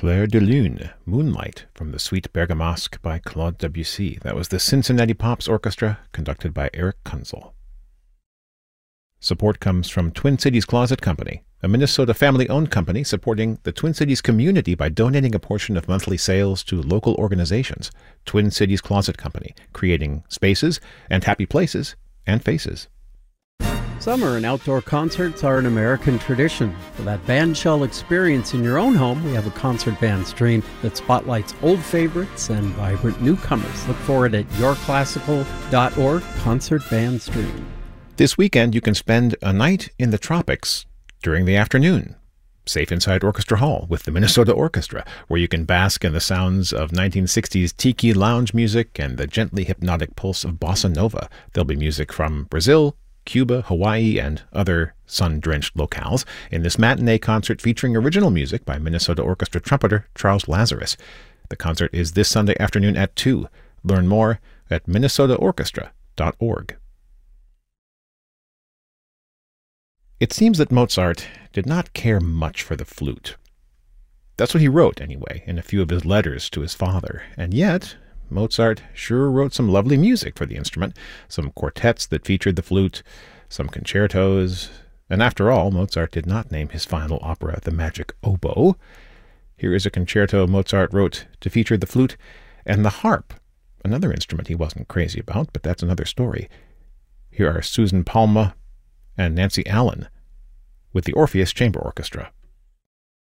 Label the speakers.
Speaker 1: Clair de Lune, Moonlight, from the Suite Bergamasque by Claude Debussy. That was the Cincinnati Pops Orchestra, conducted by Eric Kunzel. Support comes from Twin Cities Closet Company, a Minnesota family-owned company supporting the Twin Cities community by donating a portion of monthly sales to local organizations. Twin Cities Closet Company, creating spaces and happy places and faces.
Speaker 2: Summer and outdoor concerts are an American tradition. For that bandshell experience in your own home, we have a concert band stream that spotlights old favorites and vibrant newcomers. Look for it at yourclassical.org concert band stream.
Speaker 1: This weekend, you can spend a night in the tropics during the afternoon, safe inside Orchestra Hall with the Minnesota Orchestra, where you can bask in the sounds of 1960s tiki lounge music and the gently hypnotic pulse of bossa nova. There'll be music from Brazil, Cuba, Hawaii, and other sun-drenched locales in this matinee concert featuring original music by Minnesota Orchestra trumpeter Charles Lazarus. The concert is this Sunday afternoon at 2. Learn more at minnesotaorchestra.org. It seems that Mozart did not care much for the flute. That's what he wrote, anyway, in a few of his letters to his father. And yet, Mozart sure wrote some lovely music for the instrument, some quartets that featured the flute, some concertos, and after all, Mozart did not name his final opera The Magic Oboe. Here is a concerto Mozart wrote to feature the flute and the harp, another instrument he wasn't crazy about, but that's another story. Here are Susan Palma and Nancy Allen with the Orpheus Chamber Orchestra.